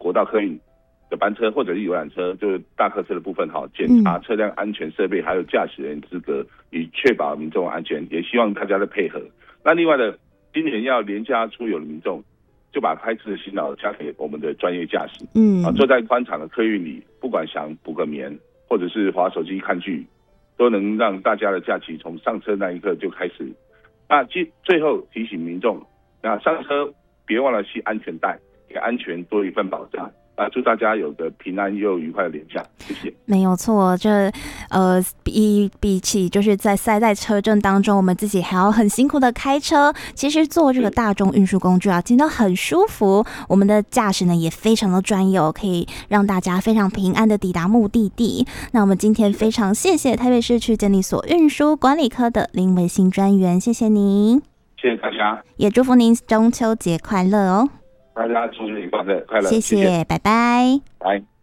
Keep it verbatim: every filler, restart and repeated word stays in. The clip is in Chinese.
国道客运的班车或者是游览车，就是大客车的部分哈，检查车辆安全设备还有驾驶人资格，以确保民众安全。也希望大家的配合。那另外的，今年要廉价出游的民众，就把开车的辛劳交给我们的专业驾驶。嗯，啊，坐在宽敞的客运里，不管想补个眠，或者是滑手机看剧，都能让大家的假期从上车那一刻就开始。那最最后提醒民众，那上车别忘了系安全带，给安全多一份保障。啊，祝大家有个平安又愉快的连假，谢谢。 没有错，这呃比比起就是在塞在车阵当中，我们自己还要很辛苦的开车。其实坐这个大众运输工具啊，真的很舒服。我们的驾驶呢也非常的专业，可以让大家非常平安的抵达目的地。那我们今天非常谢谢台北市区监理所运输管理科的林维新专员，谢谢您， 谢谢大家， 也祝福您中秋节快乐哦。 大家中秋节快乐，快乐， 谢谢， 谢谢， 拜拜， 拜。